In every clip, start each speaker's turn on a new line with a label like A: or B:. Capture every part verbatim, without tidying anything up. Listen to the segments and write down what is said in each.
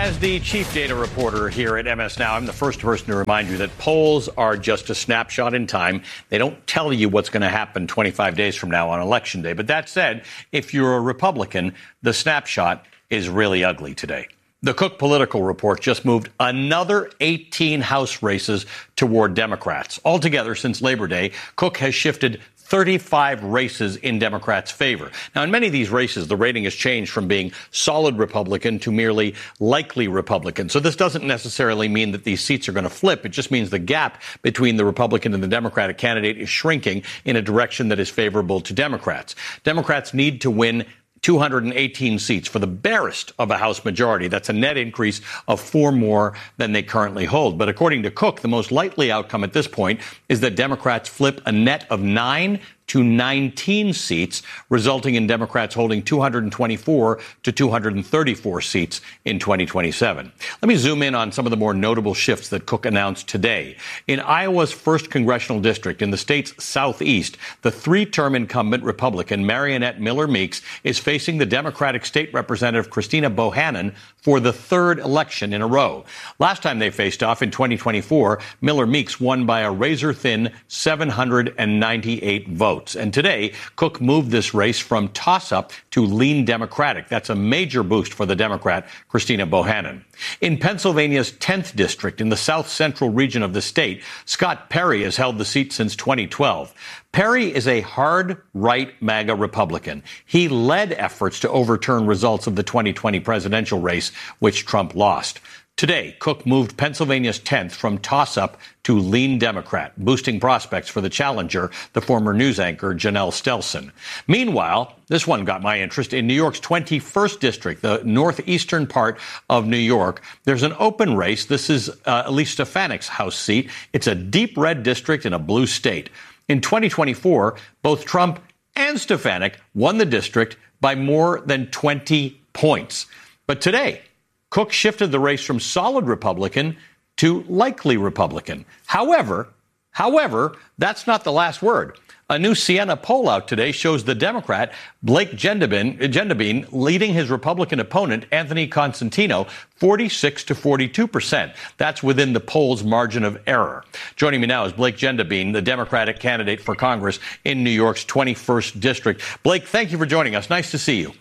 A: As the chief data reporter here at M S Now, I'm the first person to remind you that polls are just a snapshot in time. They don't tell you what's going to happen twenty-five days from now on Election Day. But that said, if you're a Republican, the snapshot is really ugly today. The Cook Political Report just moved another eighteen House races toward Democrats. Altogether, since Labor Day, Cook has shifted thirty-five races in Democrats' favor. Now, in many of these races, the rating has changed from being solid Republican to merely likely Republican. So this doesn't necessarily mean that these seats are going to flip. It just means the gap between the Republican and the Democratic candidate is shrinking in a direction that is favorable to Democrats. Democrats need to win two hundred eighteen seats for the barest of a House majority. That's a net increase of four more than they currently hold. But according to Cook, the most likely outcome at this point is that Democrats flip a net of nine to nineteen seats, resulting in Democrats holding two hundred twenty-four to two hundred thirty-four seats in twenty twenty-seven. Let me zoom in on some of the more notable shifts that Cook announced today. In Iowa's first congressional district in the state's southeast, the three-term incumbent Republican Mariannette Miller Meeks is facing the Democratic state representative Christina Bohannon for the third election in a row. Last time they faced off in twenty twenty-four, Miller Meeks won by a razor-thin seven hundred ninety-eight votes. And today, Cook moved this race from toss-up to lean Democratic. That's a major boost for the Democrat, Christina Bohannon. In Pennsylvania's tenth district, in the south-central region of the state, Scott Perry has held the seat since twenty twelve. Perry is a hard right MAGA Republican. He led efforts to overturn results of the twenty twenty presidential race, which Trump lost. Today, Cook moved Pennsylvania's tenth from toss-up to lean Democrat, boosting prospects for the challenger, the former news anchor Janelle Stelson. Meanwhile, this one got my interest. In New York's twenty-first district, the northeastern part of New York, there's an open race. This is uh, Elise Stefanik's House seat. It's a deep red district in a blue state. In twenty twenty-four, both Trump and Stefanik won the district by more than twenty points. But today, Cook shifted the race from solid Republican to likely Republican. However, however, that's not the last word. A new Siena poll out today shows the Democrat, Blake Gendabine, leading his Republican opponent, Anthony Constantino, forty-six to forty-two percent. That's within the poll's margin of error. Joining me now is Blake Gendabine, the Democratic candidate for Congress in New York's twenty-first district. Blake, thank you for joining us. Nice to see you.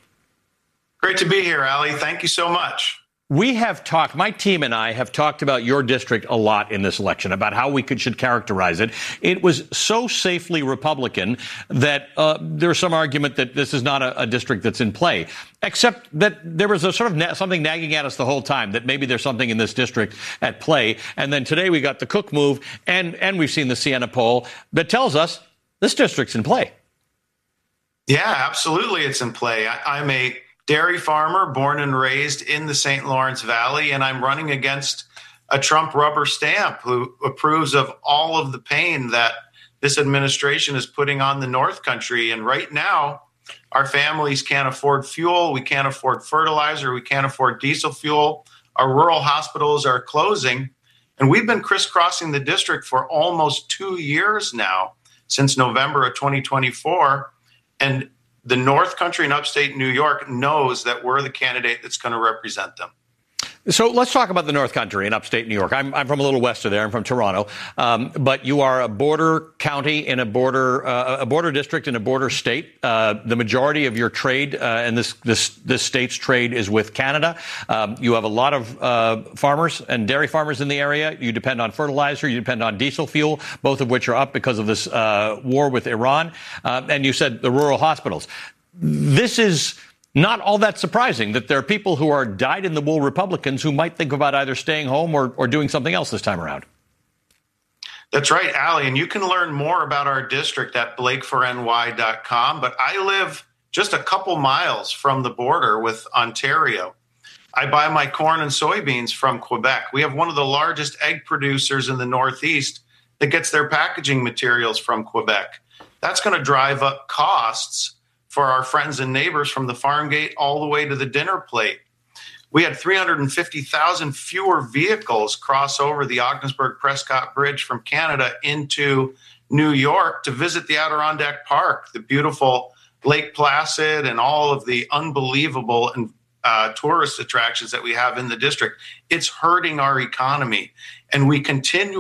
B: Great to be here, Ali. Thank you so much.
A: We have talked, my team and I have talked about your district a lot in this election, about how we could should characterize it. It was so safely Republican that uh, there's some argument that this is not a, a district that's in play, except that there was a sort of na- something nagging at us the whole time, that maybe there's something in this district at play. And then today we got the Cook move, and, and we've seen the Siena poll that tells us this district's in play.
B: Yeah, absolutely it's in play. I, I'm a dairy farmer born and raised in the Saint Lawrence Valley, and I'm running against a Trump rubber stamp who approves of all of the pain that this administration is putting on the North Country. And right now, our families can't afford fuel. We can't afford fertilizer. We can't afford diesel fuel. Our rural hospitals are closing. And we've been crisscrossing the district for almost two years now, since November of twenty twenty-four. And the North Country and upstate New York knows that we're the candidate that's going to represent them.
A: So let's talk about the North Country in upstate New York. I'm, I'm from a little west of there. I'm from Toronto. Um, but you are a border county in a border uh, a border district in a border state. Uh, the majority of your trade uh, and this, this this state's trade is with Canada. Um, you have a lot of uh, farmers and dairy farmers in the area. You depend on fertilizer. You depend on diesel fuel, both of which are up because of this uh, war with Iran. Uh, and you said the rural hospitals. This is not all that surprising that there are people who are dyed-in-the-wool Republicans who might think about either staying home or, or doing something else this time around.
B: That's right, Ali. And you can learn more about our district at blake for N Y dot com. But I live just a couple miles from the border with Ontario. I buy my corn and soybeans from Quebec. We have one of the largest egg producers in the Northeast that gets their packaging materials from Quebec. That's going to drive up costs for our friends and neighbors from the farm gate all the way to the dinner plate. We had three hundred fifty thousand fewer vehicles cross over the Ogdensburg-Prescott Bridge from Canada into New York to visit the Adirondack Park, the beautiful Lake Placid, and all of the unbelievable uh, tourist attractions that we have in the district. It's hurting our economy, and we continue